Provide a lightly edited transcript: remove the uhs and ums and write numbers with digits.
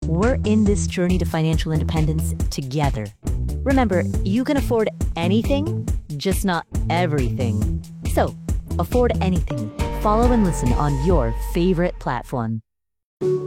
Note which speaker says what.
Speaker 1: We're in this journey to financial independence together. Remember, you can afford anything, just not everything. So, afford anything. Follow and listen on your favorite platform.